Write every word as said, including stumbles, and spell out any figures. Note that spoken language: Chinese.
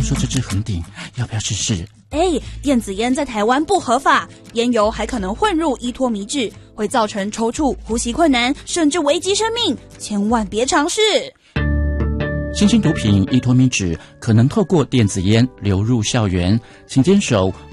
说这支横顶要不要试试？ 哎，电子烟在台湾不合法，烟油还可能混入依托米酯，会造成抽搐、呼吸困难，甚至危及生命，千万别尝试。 新型毒品依托米酯可能透过电子烟流入校园，请坚守